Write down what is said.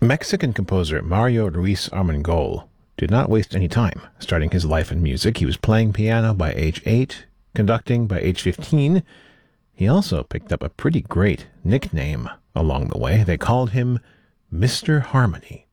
Mexican composer Mario Ruiz Armengol did not waste any time starting his life in music. He was playing piano by age 8, conducting by age 15. He also picked up a pretty great nickname along the way. They called him Mr. Harmony.